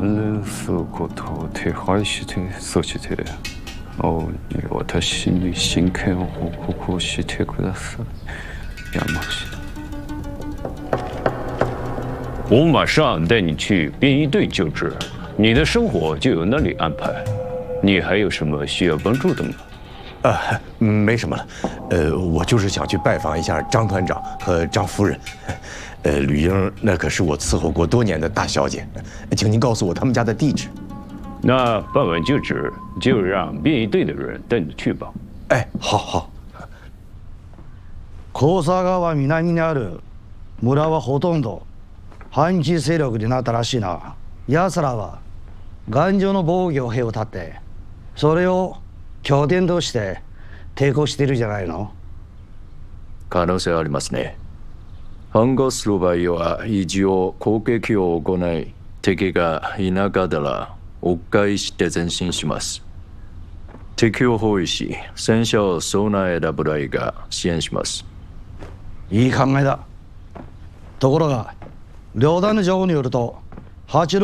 連すことを手配してそして王に私に真剣報告をしてください。山下。我马上带你去便衣队就职，你的生活就由那里安排。你还有什么需要帮助的吗？ 没什么了。我就是想去拜访一下张团长和张夫人。吕英那可是我伺候过多年的大小姐，请您告诉我他们家的地址。 那办完就职，就让便衣队的人带你去吧。 哎，好。 黄沙川南にある村はほとんど反日勢力になったらしいな。奴らは頑丈の防御兵を立て、それを拠点として抵抗しているじゃないの。 可能性ありますね。反抗する場合は一応攻撃を行い、敵がいなかったら迂回して前進します。敵を包囲し、戦車を備えた部隊が支援します。 いい考えだ。ところが、両団の情報によると、86